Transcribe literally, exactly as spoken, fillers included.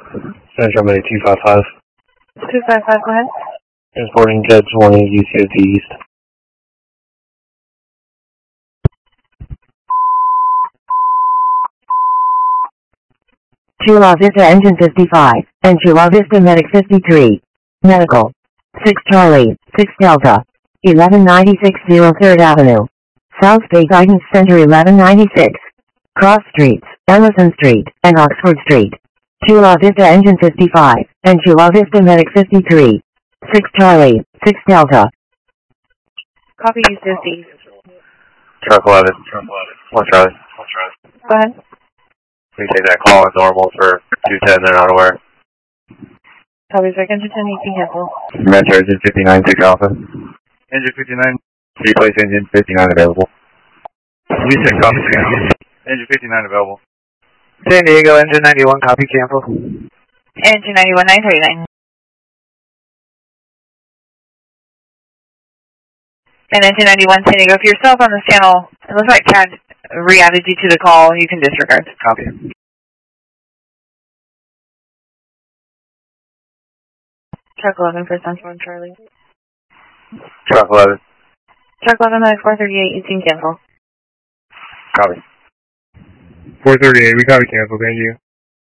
Central Bay two five five. two five five, go ahead. Transporting Jet twenty, U C O T East. Chula Vista Engine fifty-five, and Chula Vista Medic fifty-three. Medical. six Charlie, six Delta. eleven ninety-six zero third Avenue. South Bay Guidance Center eleven ninety-six. Cross Streets, Emerson Street, and Oxford Street. Chula Vista Engine fifty-five, and Chula Vista Medic fifty-three. six Charlie, six Delta. Copy, U C O T. Truck eleven. one Charlie. Go ahead. We take that call as normal for two ten, they're not aware. Copy, second to ten, you can cancel. Metro Engine fifty-nine, six Alpha. Engine fifty-nine. Replace Engine fifty-nine available. We said copy cancel. Engine fifty-nine available. San Diego, Engine ninety-one, copy cancel. Engine ninety-one, nine thirty-nine. And Engine ninety-one, San Diego, if you're yourself on this channel, it looks like Chad re-added you to the call, you can disregard. Copy. Truck eleven for Central and Charlie. Truck eleven. Truck eleven, four thirty-eight, you can cancel. Copy. four thirty-eight, we copy cancel, thank you.